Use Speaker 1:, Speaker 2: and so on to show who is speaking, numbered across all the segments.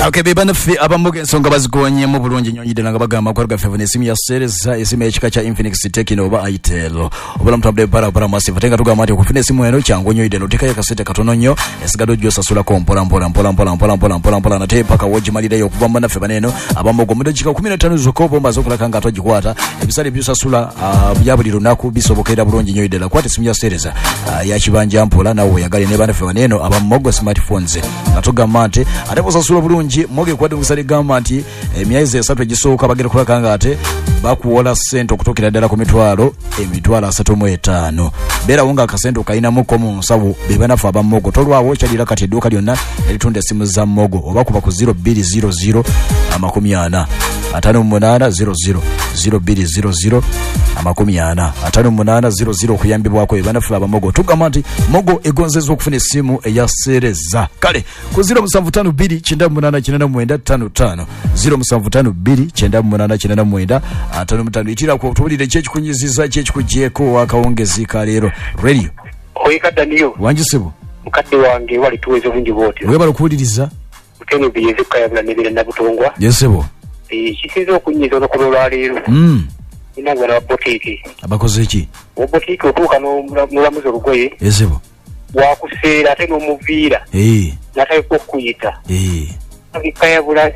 Speaker 1: Okay, bebana fi abamuge ensonga bazigonye mu bulungi nyonyide nga bagamba kwa gafevune simu ya Sereza esimu ekika cha Infinix Tecno oba Itel obula mtabde para massive tenga tugamba ati okufuna esimu eno kyangu nyonyide notikaya kasete katono nnyo esigado jjo sasula ko mpola na tepa ka woji malide yo kuvamba na febana eno abamugo mu dakika 15 zoko bomba zokulaka nga tojikwata ebisale byosasula byabuli lunaku bisobokera bulungi nyonyide la kwata esimu ya Sereza ya kibanja mpola nawe yagale ne bana febana eno abamugo smartphones natugamba ati atepo sasula bulungi moge kwade musali gamba nti emyezi 3 gisooka bagere kulakanga ate bakuwola sente okutokera ddala ku mitwalo 35 bera wonga akasente kaina muko mu nsabu bebanafu abamogo tolwawo kyalira kati edduuka lyonna eritunda esimu za mogo oba kuba ku 0200 amakumyana 5800 0200 amakumyana 5800 okuyambibwako bebanafu abamogo tugamba nti mogo egonzezza okufuna esimu eya Sereza kale ku 0752 0752 itira ku tubulire kyekikunyiziza kyekikujeko wakawongezi ka leero radio
Speaker 2: oyikadda niyo
Speaker 1: wanjisibu
Speaker 2: mukadde wange wali tuweze bungi bote
Speaker 1: weba lukuliriza
Speaker 2: utene biyeze kayabula nebira nabutongwa
Speaker 1: yesebo
Speaker 2: kisinzo okunyiza okulola leero inanga na botiki
Speaker 1: abakoze ki
Speaker 2: botiki otuuka n'omulamuzi olugoye
Speaker 1: yesebo
Speaker 2: wakuseera ate n'omuviira natayiko okuyita kayabula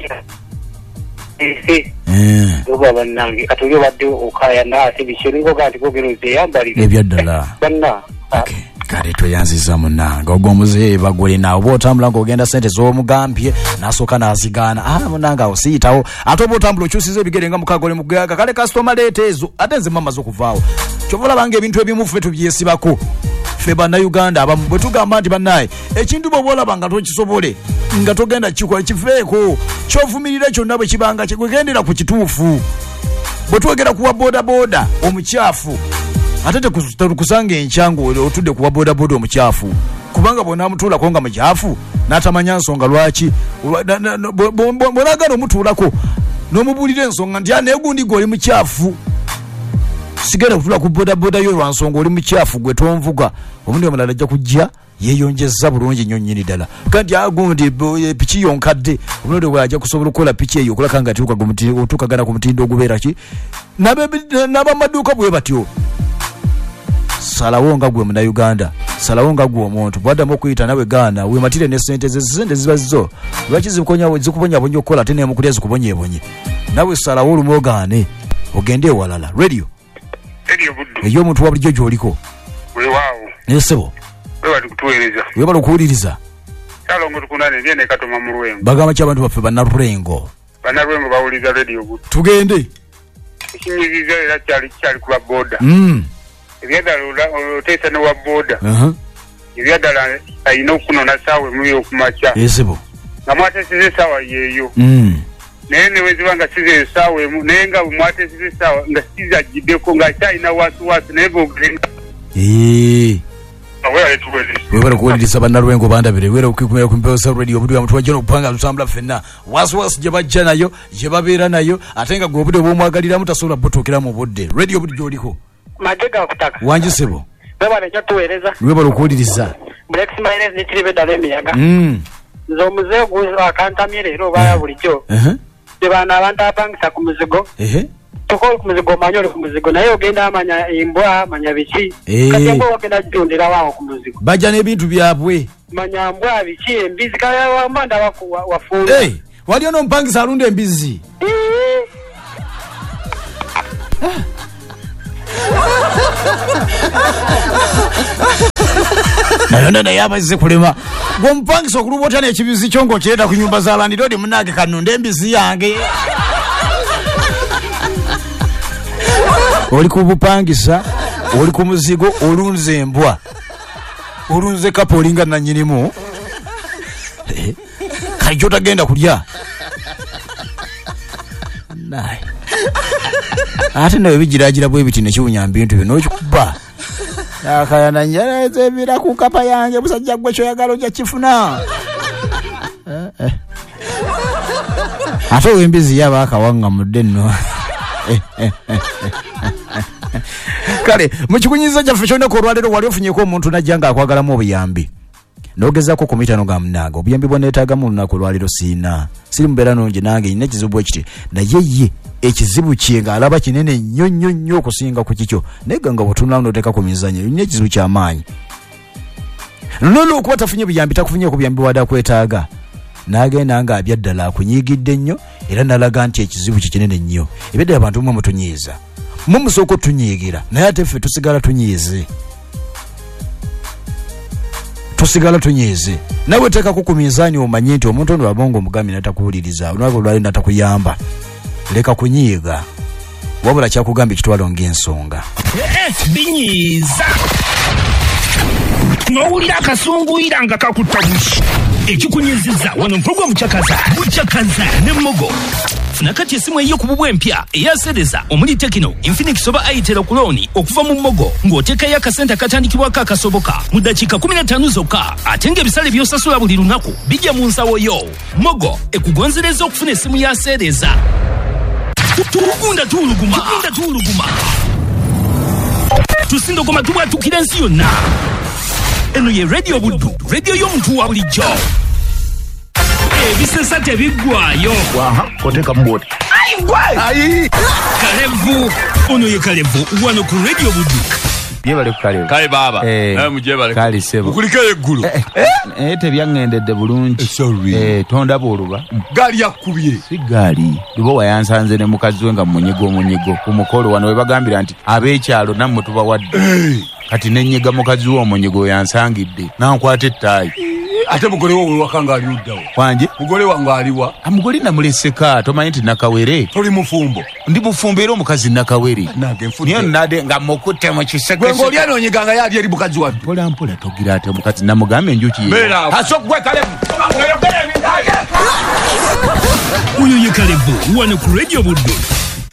Speaker 2: oba bannange katulio badde okaya nase bishiringo ganti gogeroze yambalire
Speaker 1: ebyaddala
Speaker 2: banna
Speaker 1: okay kale toyanziza munanga ogomuze bagole nawo botambula ngogenda sente z'omugambye nasoka nazigana munanga osiyitawo ate obotambula okyusiza ebigere nga mukagole mugaga kale customer lete ezo ate nze mama zokuvaawo kyovola bange ebintu ebimu ffe tubyesibako ffe banna Uganda abamu bwe tugamba nti bannaye ekintu bw'olaba nga tokisobole nga togenda kikola kifeeko kyovumirira kyonna bwe kibanga kikugendera ku kituufu bwe twogera kuwa boda omukyafu ate tekusanga enkyangu otudde kuwa boda omukyafu kubanga bw'onaamutuulako nga mukyafu n'atamanya nsonga lwaki bw'onaagala omutuulako n'omubuulira ensonga nti aneegundi gwe oli mukyafu sigenda kutula ku boda yo lwansonga oli mukyafu gwe tonvuga omundi omulala ajja kujja yeyonjeza bulungi nnyo nnyini ddala kandi agundi piki yonkadde omundi bwe ajja kusobola okukola piki eyo okulaka nga otuukagana ku mutindo ogubeera ki n'abamaduuka bwe batyo salawo nga gwe Munnayuganda salawo nga gwe omuntu bwaddamu okuyita nawe gaana wematire ne sente zesente ziba zizo lwaki zikubonyabonye okukola ate nemukulya zikubonyebonye nawe salawo olumogaane ogende ewalala radio
Speaker 2: buddu
Speaker 1: eyo omuntu wa bulijjo gy'oliko
Speaker 2: weewaawo
Speaker 1: nesebo
Speaker 2: webali kutuweereza
Speaker 1: webala okuwuliriza
Speaker 2: kyalongo tukunane ndiye nekatoma mu Lwengo
Speaker 1: bagamba ki abantu baffe bannalwengo
Speaker 2: bawuliriza radio buddu
Speaker 1: tugende
Speaker 2: ekinyiziza era kyali kuba boda ebyaddala oteesa ne wa boda ebyaddala alina okunona saawa emu y'okumakya
Speaker 1: esebo
Speaker 2: nga mwateeseza esaawa yeeyo naye neweziba nga siza esaawa emu naye nga mwateeseza esaawa nga sizagiddeko nga kyalina wasiwasi naye bogerenga webala kuwuliriza bannalwengo bandabire wera okukumira ku mpewo za radio obudde bwamutu wajja n'okupanga tutambula ffenna wasiwasi gye bajja nayo gye babeera nayo ate nga gwe obudde bw'omwagaliramu tasobola butuukira mu budde radio obudde gy'oliko matega kutaka
Speaker 1: wanjisebo
Speaker 2: webala kyatuweereza
Speaker 1: webala okuwuliriza
Speaker 2: Black Smiles ne tiribe ddala emiyaga nz'omuze guzo akantamye leero baya bulijjo tebana abantu apangisa ku muzigo tukola ku muzigo manyole ku muzigo naye ogenda amanya embwa manya biki kati embwa ogenda gitondera waawo ku muzigo
Speaker 1: bajja n'ebintu byabwe
Speaker 2: manya mbwa biki embizi kaya wamanda wafuula
Speaker 1: wali onompangisa alunda embizi naye abazze kulema gwomupangisa okulubota n'ekibizi kyo ng'okireeta ku nyumba za landlord munange kanunda embizi yange oli ku bupangisa oli ku muzigo olunze embwa olunze kapa olinga nannyinimu kali kyotagenda kulya ate nawe bijiragira bwe biti nekiwunya bintu bino okikuba akayana njereze bira ku kapa yange busajja gwe kyoyagala ojja kifuna ate wembizi yaba akawanga mudde nno kale mu kikunyiza kyaffe kyonna ku olwaleero wali ofunyeko omuntu najja nga akwagalamu obuyambi nogezako komita no gamnaga obuyambi bw'oneetaaga mu lunaku lwaliro siina siri mbeera nungi nange nina ekizibu ekiti naye ye ekizibu kye ng'alaba kinene nnyo okusinga ku kikyo naye nga bw'otunulamu n'oteeka ku mizannyo nina ekizibu ky'amaanyi nono okuba tafunye buyambi takufunye ku buyambi wadde akwetaaga n'agenda ng'abya ddala akunyiigidde nnyo era n'alaga nti ekizibu kye kinene nnyo ebedde abantu mwe mutunyiiza mwe musooka otunyiigira naye ate ffe tusigala tunyiize nawe teekako ku mizaani omanye nti omuntu ono abonga omugambi natakuwuliriza olwabo olwali natakuyamba leka kunyiiga wabula kyakugambye kitwalo ng'ensonga
Speaker 3: binyiiza n'owulira akasunguyira nga kakutta bushi ekikunyiziza wano mpulogwa bukyakaza ne Mogo. Funa kati esimu eyo ku bubwe empya eyasereza omuli Tekino, Infinix oba Itel kuloni okuva mu Mogo ng'oteekayo akasente katandikibwako akasoboka mu dakiika 15 zokka ate ng'ebisale by'osasula buli lunaku bijja mu nsawo yo. Mogo ekugonzereza okufuna esimu ya sereza. Tugunda tuuluguma tusindogoma tubwatukira ensi yonna. Eno ye Radio Buddu, radio y'omuntu wa bulijjo. Ebisesa tebiggwayo.
Speaker 4: Waha, koteka mboti. Ayi!
Speaker 3: Kalevu, ono ye Kalevu, wano ku Radio Buddu.
Speaker 4: Yebale ku Kalevu.
Speaker 5: Kale baba, mujebale.
Speaker 4: Kali sebo.
Speaker 5: Ukulika eggulu.
Speaker 4: Tebyangendedde bulungi.
Speaker 5: Sorry.
Speaker 4: Tonda boluba.
Speaker 5: Gali yakubye.
Speaker 4: Si gali. Lubo wayansanze ne mukazi we nga munyigo ku mukolo wano we bagambira nti ab'ekyalo nammwe tubawadde. Kati nenyiga mukazi wo omunyigo yansangidde nankwata ettaayi.
Speaker 5: Ate mugole wo wakanga ali uddawo.
Speaker 4: Wanje?
Speaker 5: Mugole wange aliwa.
Speaker 4: Amugole namuleseka tomanyi nti nakawere.
Speaker 5: Toli mufumbo.
Speaker 4: Ndi mufumbo era omukazi nakawere.
Speaker 5: Nage nfudde.
Speaker 4: Niyo nade nga mukutte mu kiseke.
Speaker 5: Gwe ngoli anonyiganga yali eri mukazi wange.
Speaker 4: Mpola togira ate omukazi namugambe enjuki ye.
Speaker 5: Bera.
Speaker 4: Asokwe Kalevu.
Speaker 3: Uyo ye Kalevu wano ku Radio Buddu.